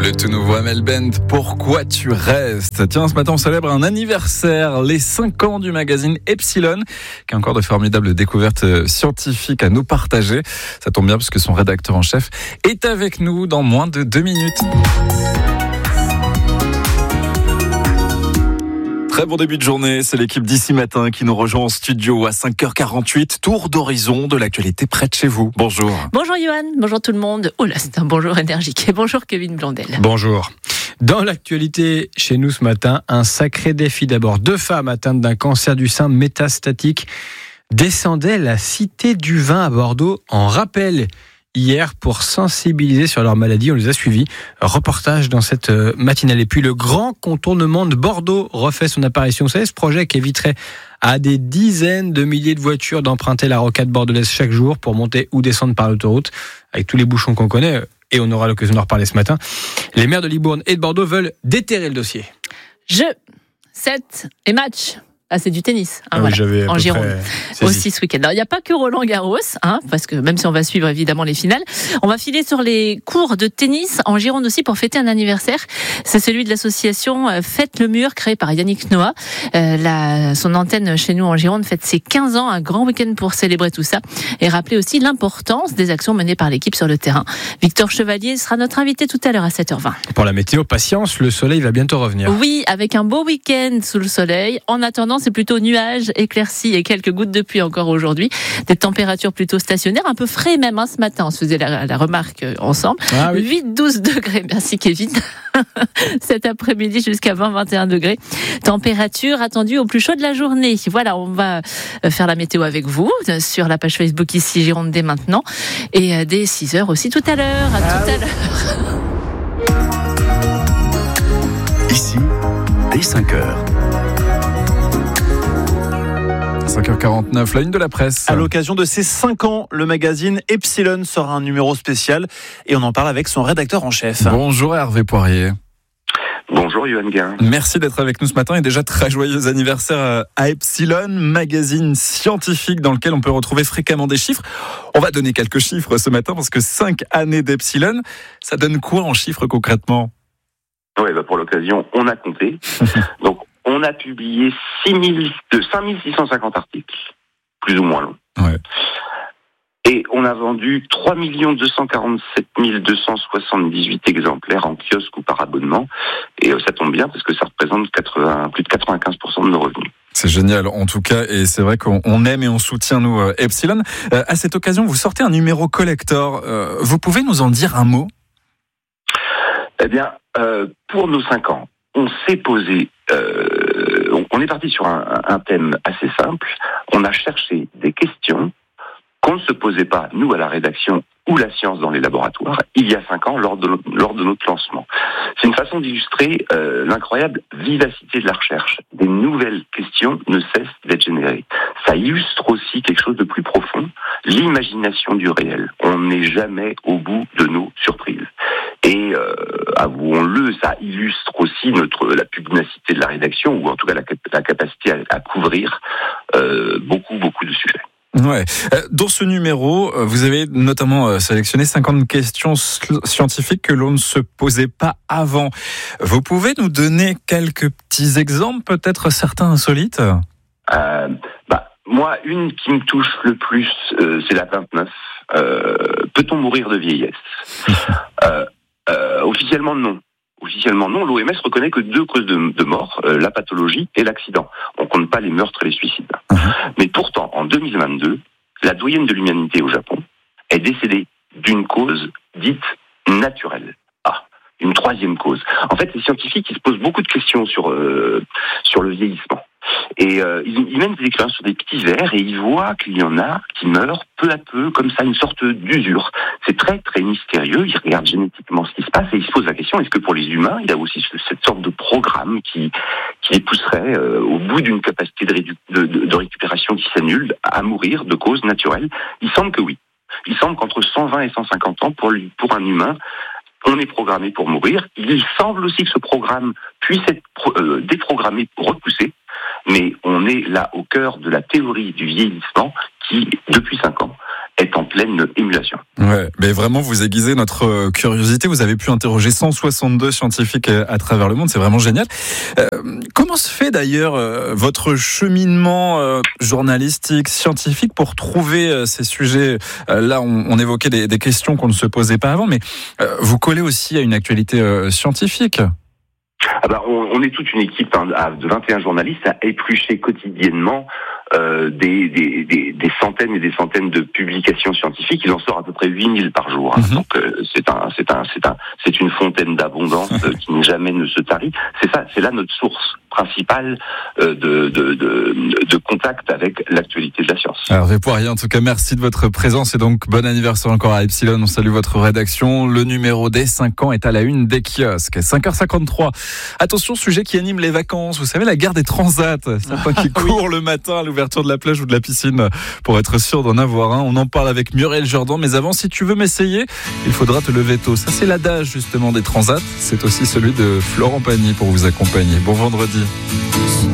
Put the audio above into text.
Le tout nouveau Amel Bent, Pourquoi tu restes? Tiens, ce matin, on célèbre un anniversaire, les 5 ans du magazine Epsilon, qui a encore de formidables découvertes scientifiques à nous partager. Ça tombe bien parce que son rédacteur en chef est avec nous dans moins de 2 minutes. Très bon début de journée, c'est l'équipe d'ici matin qui nous rejoint en studio à 5h48. Tour d'horizon de l'actualité près de chez vous. Bonjour. Bonjour Johan, bonjour tout le monde. Oh là, c'est un bonjour énergique. Et bonjour Kevin Blondel. Bonjour. Dans l'actualité chez nous ce matin, un sacré défi d'abord. 2 femmes atteintes d'un cancer du sein métastatique descendaient la Cité du Vin à Bordeaux en rappel hier pour sensibiliser sur leur maladie. On les a suivis. Reportage dans cette matinale. Et puis le grand contournement de Bordeaux refait son apparition. Vous savez, ce projet qui éviterait à des dizaines de milliers de voitures d'emprunter la rocade bordelaise chaque jour pour monter ou descendre par l'autoroute, avec tous les bouchons qu'on connaît, et on aura l'occasion d'en reparler ce matin. Les maires de Libourne et de Bordeaux veulent déterrer le dossier. Jeux, 7 et match. Ah, c'est du tennis, j'avais en Gironde, aussi ce week-end. Alors, il n'y a pas que Roland-Garros, parce que même si on va suivre évidemment les finales, on va filer sur les cours de tennis en Gironde aussi pour fêter un anniversaire. C'est celui de l'association Fête le Mur, créée par Yannick Noah. Son antenne chez nous en Gironde fête ses 15 ans, un grand week-end pour célébrer tout ça et rappeler aussi l'importance des actions menées par l'équipe sur le terrain. Victor Chevalier sera notre invité tout à l'heure à 7h20. Pour la météo, patience, le soleil va bientôt revenir. Oui, avec un beau week-end sous le soleil. En attendant, c'est plutôt nuages, éclaircies et quelques gouttes de pluie encore aujourd'hui. Des températures plutôt stationnaires, un peu frais même ce matin. On se faisait la remarque ensemble. Ah oui. 8-12 degrés, merci Kevin. Cet après-midi jusqu'à 20-21 degrés. Température attendue au plus chaud de la journée. Voilà, on va faire la météo avec vous sur la page Facebook ici Gironde dès maintenant. Et dès 6h aussi tout à l'heure. À l'heure. Ici, dès 5h. 5h49, la une de la presse. À l'occasion de ses 5 ans, le magazine Epsilon sort un numéro spécial et on en parle avec son rédacteur en chef. Bonjour Hervé Poirier. Bonjour Yohann Guin. Merci d'être avec nous ce matin et déjà très joyeux anniversaire à Epsilon, magazine scientifique dans lequel on peut retrouver fréquemment des chiffres. On va donner quelques chiffres ce matin parce que 5 années d'Epsilon, ça donne quoi en chiffres concrètement ? Oui, pour l'occasion, on a compté. Donc, on a publié 5650 articles, plus ou moins longs. Ouais. Et on a vendu 3 247 278 exemplaires en kiosque ou par abonnement. Et ça tombe bien parce que ça représente plus de 95% de nos revenus. C'est génial en tout cas, et c'est vrai qu'on aime et on soutient nous Epsilon. À cette occasion, vous sortez un numéro collector. Vous pouvez nous en dire un mot ? Eh bien, pour nos 5 ans, on s'est posé, on est parti sur un thème assez simple. On a cherché des questions qu'on ne se posait pas, nous, à la rédaction ou la science dans les laboratoires, il y a 5 ans, lors de notre lancement. C'est une façon d'illustrer l'incroyable vivacité de la recherche. Des nouvelles questions ne cessent d'être générées. Ça illustre aussi quelque chose de plus profond, l'imagination du réel. On n'est jamais au bout de nos surprises. Et avouons-le, ça illustre aussi la pugnacité de la rédaction, ou en tout cas la capacité à couvrir beaucoup de sujets. Ouais. Dans ce numéro, vous avez notamment sélectionné 50 questions scientifiques que l'on ne se posait pas avant. Vous pouvez nous donner quelques petits exemples, peut-être certains insolites ? Moi, une qui me touche le plus, c'est la 29. Peut-on mourir de vieillesse ? Officiellement non. L'OMS reconnaît que 2 causes de mort, la pathologie et l'accident. On compte pas les meurtres et les suicides. Mais pourtant, en 2022, la doyenne de l'humanité au Japon est décédée d'une cause dite naturelle. Une 3e cause. En fait, les scientifiques, ils se posent beaucoup de questions sur le vieillissement. Et ils mènent des expériences sur des petits vers et ils voient qu'il y en a qui meurent peu à peu, comme ça, une sorte d'usure. C'est très, très mystérieux. Ils regardent génétiquement ce qui se passe et ils se posent la question, est-ce que pour les humains, il y a aussi cette sorte de programme qui les pousserait, au bout d'une capacité de récupération qui s'annule, à mourir de causes naturelles ? Il semble que oui. Il semble qu'entre 120 et 150 ans, pour un humain, on est programmé pour mourir. Il semble aussi que ce programme puisse être déprogrammé, repoussé, mais on est là au cœur de la théorie du vieillissement qui, depuis 5 ans, est en pleine émulation. Ouais, mais vraiment, vous aiguisez notre curiosité. Vous avez pu interroger 162 scientifiques à travers le monde. C'est vraiment génial. Comment se fait d'ailleurs votre cheminement journalistique, scientifique pour trouver ces sujets? Là, on évoquait des questions qu'on ne se posait pas avant, mais vous collez aussi à une actualité scientifique. On est toute une équipe de 21 journalistes à éplucher quotidiennement des centaines et des centaines de publications scientifiques. Il en sort à peu près 8000 par jour. Mm-hmm. Donc c'est une fontaine d'abondance qui jamais ne se tarit. C'est là notre source principale de contact avec l'actualité de la science. Alors Poirier, en tout cas, merci de votre présence et donc bon anniversaire encore à Epsilon. On salue votre rédaction. Le numéro des 5 ans est à la une des kiosques. 5h53. Attention, sujet qui anime les vacances. Vous savez, la guerre des transats. Certains qui courent le matin à l'ouverture de la plage ou de la piscine pour être sûr d'en avoir un. On en parle avec Muriel Jourdan. Mais avant, si tu veux m'essayer, il faudra te lever tôt. Ça, c'est l'adage justement des transats. C'est aussi celui de Florent Pagny pour vous accompagner. Bon vendredi.